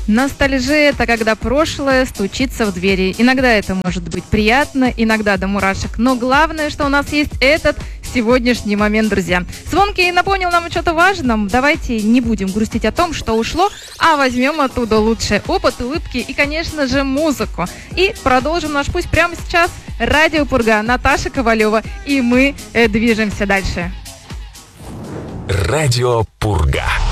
Ностальжия – это когда прошлое стучится в двери. Иногда это может быть приятно, иногда до мурашек. Но главное, что у нас есть этот сегодняшний момент, друзья. Звонкий напомнил нам о чем-то важном. Давайте не будем грустить о том, что ушло, а возьмем оттуда лучший опыт, улыбки и, конечно же, музыку. И продолжим наш путь прямо сейчас. Радио Пурга, Наташа Ковалева. И мы движемся дальше. Радио Пурга.